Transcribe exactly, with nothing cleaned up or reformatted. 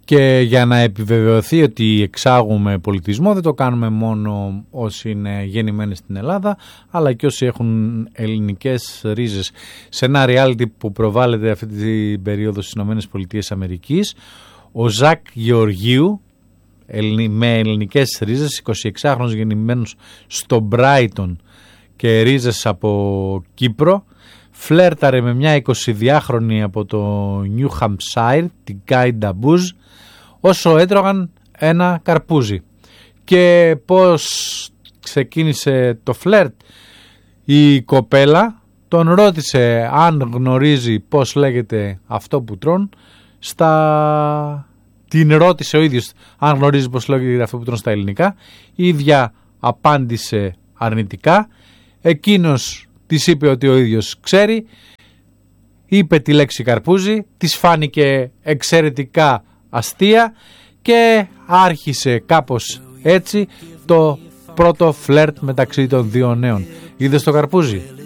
Και για να επιβεβαιωθεί ότι εξάγουμε πολιτισμό, δεν το κάνουμε μόνο όσοι είναι γεννημένοι στην Ελλάδα, αλλά και όσοι έχουν ελληνικές ρίζες. Σε ένα reality που προβάλλεται αυτή την περίοδο στις ΗΠΑ, ο Ζακ Γεωργίου, με ελληνικές ρίζες, εικοσιεξάχρονος, γεννημένος στο Brighton και ρίζες από Κύπρο, φλέρταρε με μια εικοσιδυάχρονη από το New Hampshire, την Guy Dabuz, όσο έτρωγαν ένα καρπούζι. Και πώς ξεκίνησε το φλερτ? Η κοπέλα τον ρώτησε αν γνωρίζει πώς λέγεται αυτό που τρών. Στα... Την ρώτησε ο ίδιος αν γνωρίζει πώς λέγεται αυτό που τρών στα ελληνικά. Η ίδια απάντησε αρνητικά. Εκείνος της είπε ότι ο ίδιος ξέρει. Είπε τη λέξη καρπούζι, της φάνηκε εξαιρετικά αστεία και άρχισε κάπως έτσι το πρώτο φλερτ μεταξύ των δύο νέων. Είδες το καρπούζι?